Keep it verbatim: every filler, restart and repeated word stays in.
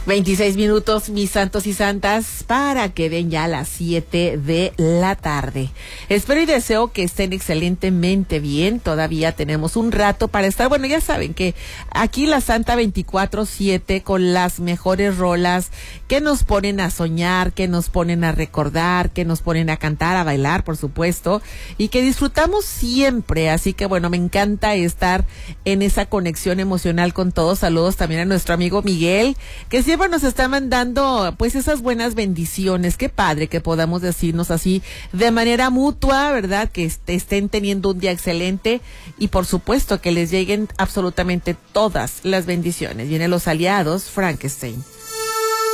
veintiséis minutos, mis santos y santas, para que den ya las siete de la tarde. Espero y deseo que estén excelentemente bien. Todavía tenemos un rato para estar. Bueno, ya saben que aquí la Santa veinticuatro siete con las mejores rolas que nos ponen a soñar, que nos ponen a recordar, que nos ponen a cantar, a bailar, por supuesto, y que disfrutamos siempre. Así que bueno, me encanta estar en esa conexión emocional con todos. Saludos también a nuestro amigo Miguel, que siempre nos está mandando pues esas buenas bendiciones. Qué padre que podamos decirnos así de manera mutua, ¿verdad? Que est- estén teniendo un día excelente y por supuesto que les lleguen absolutamente todas las bendiciones. Vienen los aliados Frankenstein.